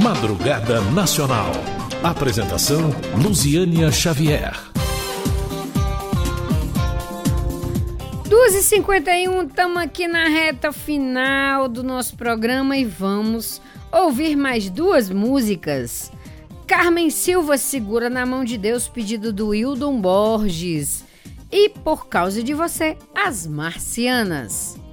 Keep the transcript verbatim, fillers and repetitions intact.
Madrugada Nacional. Apresentação Luziânia Xavier. duas e cinquenta e um, estamos aqui na reta final do nosso programa e vamos ouvir mais duas músicas. Carmen Silva, Segura na Mão de Deus, pedido do Hildon Borges. E Por Causa de Você, As Marcianas.